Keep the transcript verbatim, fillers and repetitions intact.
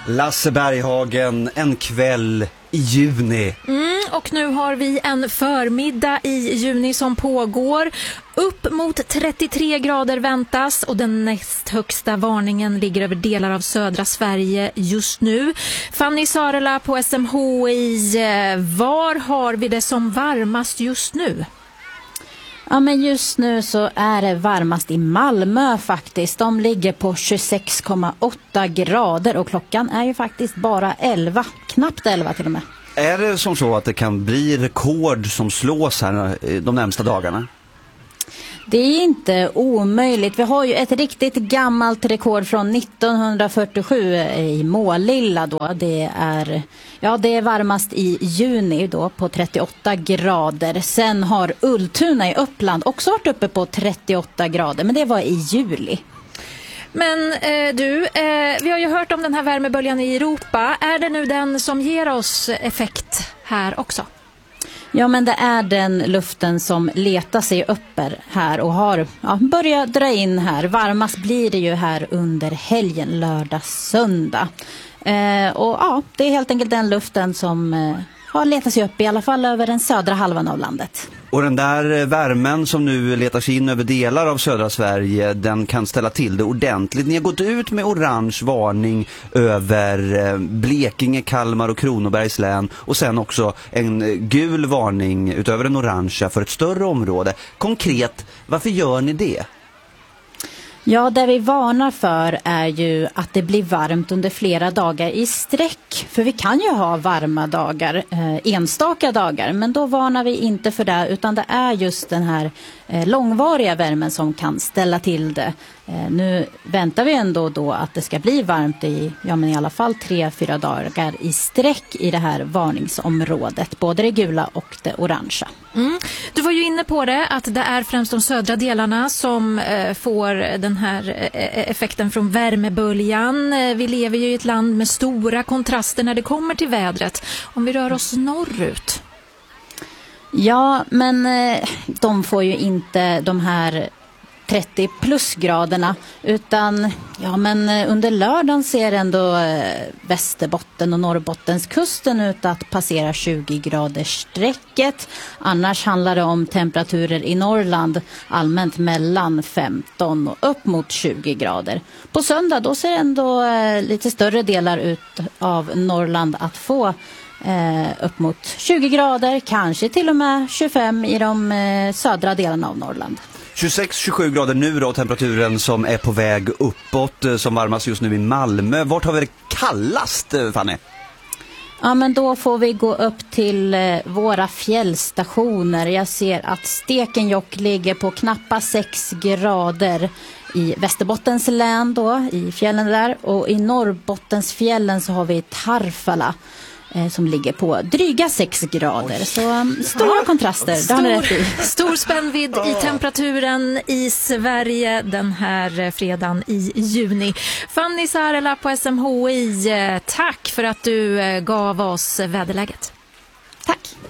Lasse Berghagen, en kväll i juni. Mm, och nu har vi en förmiddag i juni som pågår. Upp mot trettiotre grader väntas och den näst högsta varningen ligger över delar av södra Sverige just nu. Fanny Sarela på S M H I, var har vi det som varmast just nu? Ja, men just nu så är det varmast i Malmö faktiskt. De ligger på tjugosex komma åtta grader och klockan är ju faktiskt bara elva, knappt elva till och med. Är det som så att det kan bli rekord som slås här de närmsta dagarna? Det är inte omöjligt. Vi har ju ett riktigt gammalt rekord från nittonhundrafyrtiosju i Målilla då. Det är, ja, det är varmast i juni då på trettioåtta grader. Sen har Ultuna i Uppland också varit uppe på trettioåtta grader, men det var i juli. Men eh, du, eh, vi har ju hört om den här värmeböljan i Europa. Är det nu den som ger oss effekt här också? Ja, men det är den luften som letar sig upp här och har ja, börjat dra in här. Varmast blir det ju här under helgen, lördag, söndag. Eh, och ja, det är helt enkelt den luften som eh, har letat sig upp i alla fall över den södra halvan av landet. Och den där värmen som nu letar sig in över delar av södra Sverige, den kan ställa till det ordentligt. Ni har gått ut med orange varning över Blekinge, Kalmar och Kronobergs län och sen också en gul varning utöver den orangea för ett större område. Konkret, varför gör ni det? Ja, det vi varnar för är ju att det blir varmt under flera dagar i sträck. För vi kan ju ha varma dagar, eh, enstaka dagar, men då varnar vi inte för det, utan det är just den här eh, långvariga värmen som kan ställa till det. Eh, nu väntar vi ändå då att det ska bli varmt i, ja, men i alla fall tre, fyra dagar i sträck i det här varningsområdet, både det gula och det orangea. Mm. Du var ju inne på det, att det är främst de södra delarna som eh, får den här eh, effekten från värmeböljan. Eh, vi lever ju i ett land med stora kontraster när det kommer till vädret. Om vi rör oss norrut. Ja, men eh, de får ju inte de här trettio plusgraderna, utan ja, men under lördagen ser ändå eh, Västerbotten och Norrbottenskusten ut att passera tjugo graders strecket. Annars handlar det om temperaturer i Norrland allmänt mellan femton och upp mot tjugo grader. På söndag då ser ändå eh, lite större delar ut av Norrland att få eh, upp mot tjugo grader, kanske till och med tjugofem i de eh, södra delarna av Norrland. tjugosex till tjugosju grader nu då, temperaturen som är på väg uppåt, som varmas just nu i Malmö. Vart har vi det kallast, Fanny? Ja, men då får vi gå upp till eh, våra fjällstationer. Jag ser att Stekenjokk ligger på knappa sex grader i Västerbottens län då, i fjällen där. Och i Norrbottens fjällen så har vi Tarfala eh, som ligger på dryga sex grader. Så um, stora ja, kontraster, stor, det har ni rätt i. Stor spännvidd i temperaturen i Sverige den här fredagen i juni. Fanny Sarela på S M H I, tack för att du gav oss väderläget. Tack.